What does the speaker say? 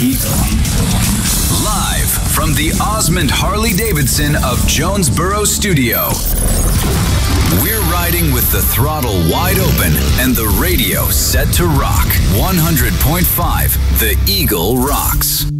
Live from the Osmond Harley-Davidson of Jonesboro Studio. We're riding with the throttle wide open and the radio set to rock. 100.5 The Eagle rocks.